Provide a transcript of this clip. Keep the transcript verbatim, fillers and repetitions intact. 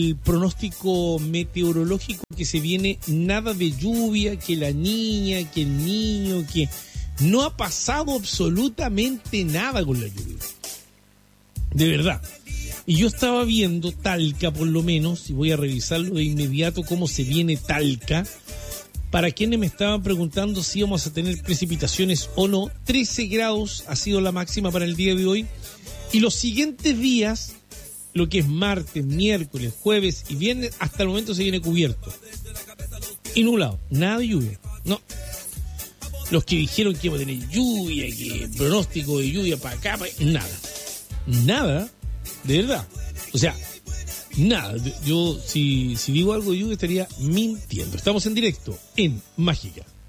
el pronóstico meteorológico que se viene nada de lluvia, que la niña, que el niño, que no ha pasado absolutamente nada con la lluvia. De verdad. Y yo estaba viendo Talca, por lo menos, y voy a revisarlo de inmediato cómo se viene Talca. Para quienes me estaban preguntando si íbamos a tener precipitaciones o no, trece grados ha sido la máxima para el día de hoy. Y los siguientes días, lo que es martes, miércoles, jueves y viernes, hasta el momento se viene cubierto. Y nublado, nada de lluvia. No. Los que dijeron que iba a tener lluvia, que pronóstico de lluvia para acá, para... nada. Nada, de verdad. O sea, nada. Yo, si, si digo algo de lluvia, estaría mintiendo. Estamos en directo en Mágica.